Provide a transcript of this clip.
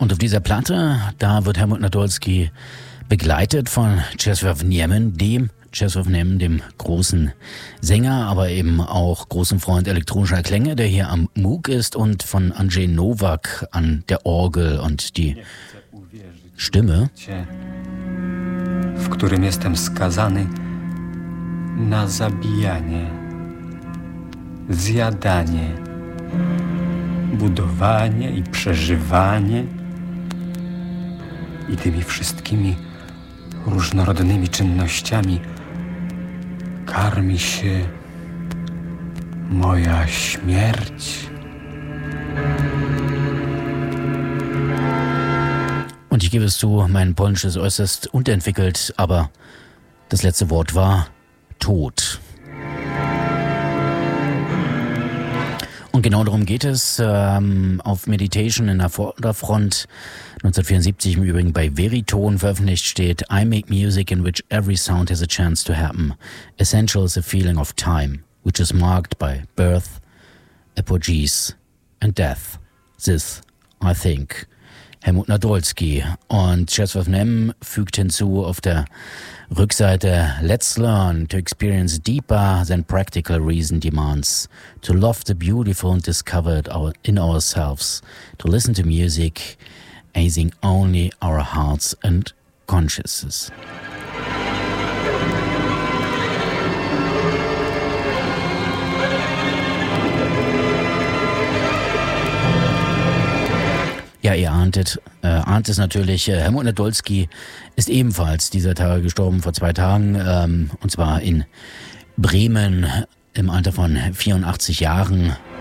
Und auf dieser Platte, da wird Helmut Nadolski begleitet von Czesław Niemen, dem großen Sänger, aber eben auch großen Freund elektronischer Klänge, der hier am Moog ist, und von Andrzej Nowak an der Orgel und die Stimme. W którym jestem skazany na zabijanie, zjadanie, budowanie i przeżywanie i tymi wszystkimi różnorodnymi czynnościami karmi się moja śmierć. Und ich gebe es zu, mein Polnisch ist äußerst unterentwickelt, aber das letzte Wort war Tod. Und genau darum geht es auf Meditation in der Vorderfront. 1974 im Übrigen bei Veritone veröffentlicht steht: I make music in which every sound has a chance to happen. Essential is a feeling of time, which is marked by birth, apogee and death. This, I think, Helmut Nadolski. Und Czesław Niemen fügt hinzu auf der Rückseite: Let's learn to experience deeper than practical reason demands, to love the beautiful and discovered in ourselves, to listen to music, aiding only our hearts and consciences. Ja, ihr ahnt es natürlich. Helmut Nadolski ist ebenfalls dieser Tage gestorben, vor 2 Tagen, und zwar in Bremen im Alter von 84 Jahren.